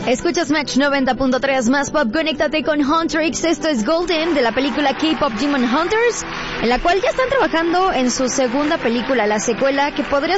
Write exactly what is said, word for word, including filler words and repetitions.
Escuchas Match noventa punto tres más pop. Conéctate con Huntrix. Esto es Golden de la película K-Pop Demon Hunters, en la cual ya están trabajando en su segunda película, la secuela que podría